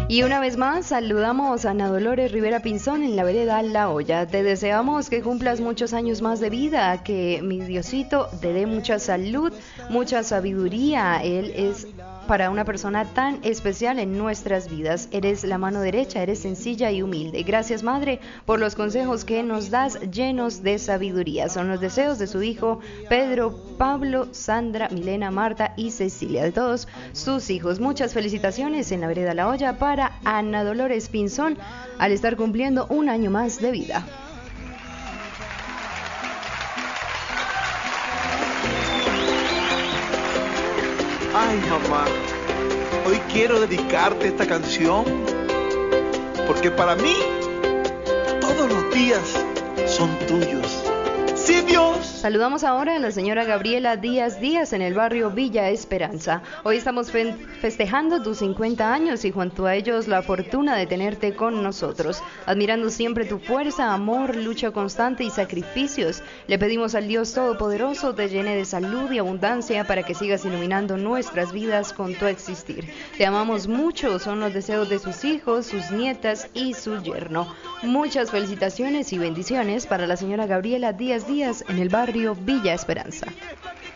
Y una vez más saludamos a Ana Dolores Rivera Pinzón en la vereda La Olla. Te deseamos que cumplas muchos años más de vida, que mi Diosito te dé mucha salud, mucha sabiduría. Él es para una persona tan especial en nuestras vidas. Eres la mano derecha, eres sencilla y humilde. Gracias, Madre, por los consejos que nos das llenos de sabiduría. Son los deseos de su hijo Pedro, Pablo, Sandra, Milena, Marta y Cecilia, de todos sus hijos. Muchas felicitaciones en la vereda La Olla para Ana Dolores Pinzón al estar cumpliendo un año más de vida. Ay, mamá, hoy quiero dedicarte esta canción porque para mí todos los días son tuyos. Sí, Dios. Saludamos ahora a la señora Gabriela Díaz Díaz en el barrio Villa Esperanza. Hoy estamos festejando tus 50 años y junto a ellos la fortuna de tenerte con nosotros. Admirando siempre tu fuerza, amor, lucha constante y sacrificios, le pedimos al Dios Todopoderoso te llene de salud y abundancia para que sigas iluminando nuestras vidas con tu existir. Te amamos mucho, son los deseos de sus hijos, sus nietas y su yerno. Muchas felicitaciones y bendiciones para la señora Gabriela Díaz Díaz en el barrio Villa Esperanza.